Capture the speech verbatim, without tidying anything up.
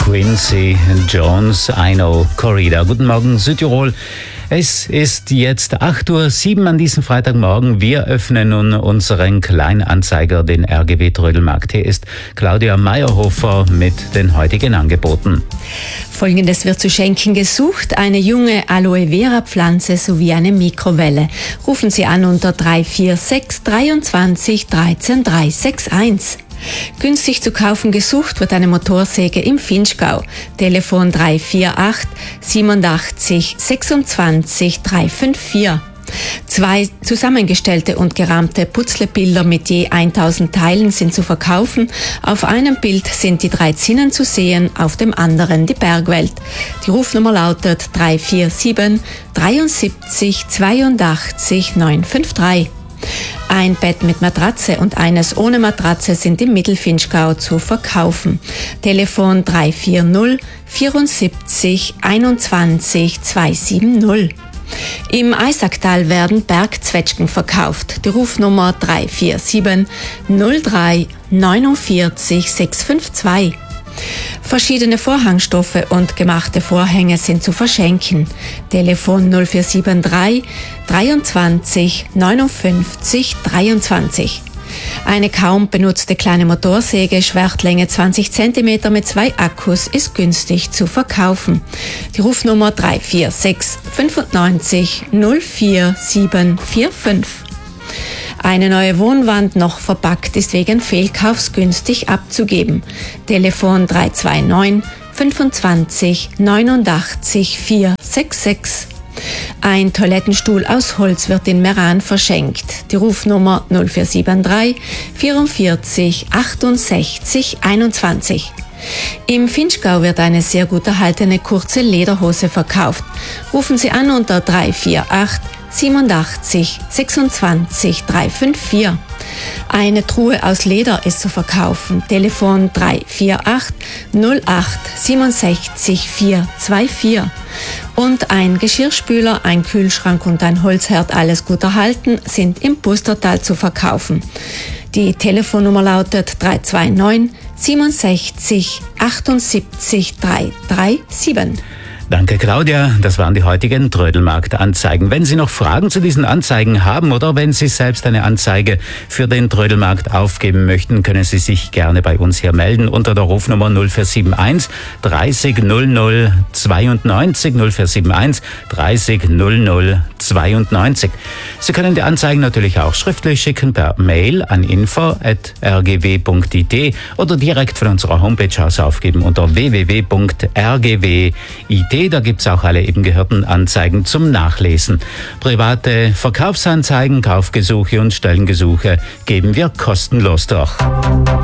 Quincy Jones, I Know Corrida. Guten Morgen, Südtirol. Es ist jetzt acht Uhr sieben an diesem Freitagmorgen. Wir öffnen nun unseren Kleinanzeiger, den R G W Trödelmarkt. Hier ist Claudia Meyerhofer mit den heutigen Angeboten. Folgendes wird zu schenken gesucht: eine junge Aloe Vera Pflanze sowie eine Mikrowelle. Rufen Sie an unter drei vier sechs, dreiundzwanzig, dreizehn, drei sechs eins. Günstig zu kaufen gesucht wird eine Motorsäge im Vinschgau. Telefon drei vier acht, siebenundachtzig, sechsundzwanzig, drei fünf vier. Zwei zusammengestellte und gerahmte Putzlebilder mit je tausend Teilen sind zu verkaufen. Auf einem Bild sind die drei Zinnen zu sehen, auf dem anderen die Bergwelt. Die Rufnummer lautet drei vier sieben, dreiundsiebzig, zweiundachtzig, neun fünf drei. Ein Bett mit Matratze und eines ohne Matratze sind im Mittelfinchgau zu verkaufen. Telefon drei vier null, vierundsiebzig, einundzwanzig, zweihundertsiebzig. Im Eisacktal werden Bergzwetschgen verkauft. Die Rufnummer drei vier sieben, null drei, neunundvierzig, sechs fünf zwei. Verschiedene Vorhangstoffe und gemachte Vorhänge sind zu verschenken. Telefon null vier sieben drei, dreiundzwanzig, neunundfünfzig, dreiundzwanzig. Eine kaum benutzte kleine Motorsäge, Schwertlänge zwanzig Zentimeter mit zwei Akkus, ist günstig zu verkaufen. Die Rufnummer drei vier sechs, fünfundneunzig, null vier sieben vier fünf. Eine neue Wohnwand, noch verpackt, ist wegen Fehlkaufs günstig abzugeben. Telefon drei zwei neun, fünfundzwanzig, neunundachtzig, vier sechs sechs. Ein Toilettenstuhl aus Holz wird in Meran verschenkt. Die Rufnummer null vier sieben drei, vierundvierzig, achtundsechzig, einundzwanzig. Im Vinschgau wird eine sehr gut erhaltene kurze Lederhose verkauft. Rufen Sie an unter drei vier acht, siebenundachtzig, sechsundzwanzig, drei fünf vier. Eine Truhe aus Leder ist zu verkaufen. Telefon drei vier acht, null acht, siebenundsechzig, vier zwei vier. Und ein Geschirrspüler, ein Kühlschrank und ein Holzherd, alles gut erhalten, sind im Pustertal zu verkaufen. Die Telefonnummer lautet drei zwei neun, siebenundsechzig, achtundsiebzig, drei drei sieben. Danke, Claudia. Das waren die heutigen Trödelmarkt-Anzeigen. Wenn Sie noch Fragen zu diesen Anzeigen haben oder wenn Sie selbst eine Anzeige für den Trödelmarkt aufgeben möchten, können Sie sich gerne bei uns hier melden unter der Rufnummer null vier sieben eins, dreißig, null null, zweiundneunzig, null vier sieben eins, dreißig, null null, zweiundneunzig. Sie können die Anzeigen natürlich auch schriftlich schicken per Mail an info at r g w punkt i t oder direkt von unserer Homepage aus aufgeben unter w w w punkt r g w punkt i t. Da gibt's auch alle eben gehörten Anzeigen zum Nachlesen. Private Verkaufsanzeigen, Kaufgesuche und Stellengesuche geben wir kostenlos durch.